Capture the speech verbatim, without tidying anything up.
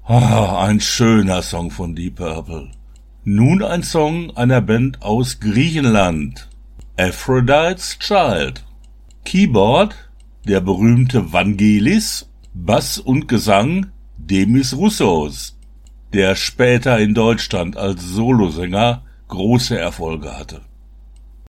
Ah, ein schöner Song von Deep Purple. Nun ein Song einer Band aus Griechenland. Aphrodite's Child. Keyboard der berühmte Vangelis, Bass und Gesang Demis Roussos, der später in Deutschland als Solosänger große Erfolge hatte.